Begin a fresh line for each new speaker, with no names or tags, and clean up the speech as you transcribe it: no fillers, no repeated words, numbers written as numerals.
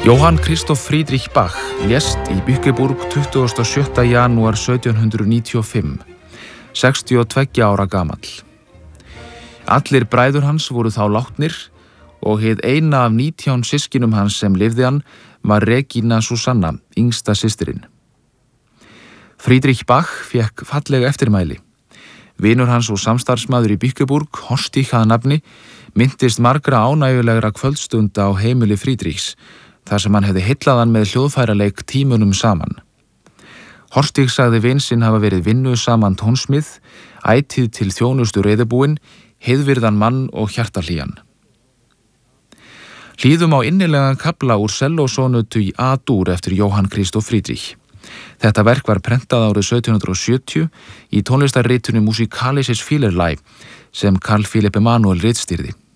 Johann Christoph Friedrich Bach lést í Bückeburg 27. janúar 1795, 62 ára gamall. Allir bræður hans voru þá látnir og hið eina af 19 systkinum hans sem lifði hann var Regina Susanna, yngsta systirinn. Friedrich Bach fékk fallega eftirmæli. Vinur hans og samstarfsmaður í Bückeburg, Horstich að nafni, minntist margra ánægjulegra kvöldstunda á heimili Friedrichs, þar sem hann hefði heillað hann með hljóðfæraleik tímunum saman. Horstich sagði vin sinn hafa verið vinnusaman tónsmið, ætíð til þjónustu reiðubúinn, heiðvirðan mann og hjartahlýjan. Hlýðum á innilegan kafla úr sellósónutu í A-dúr eftir Johann Christoph Friedrich. Þetta verk var prentað árið 1770 í tónlistarritinu Musikalisches Vielerlei sem Carl Philipp Emanuel ritstýrði.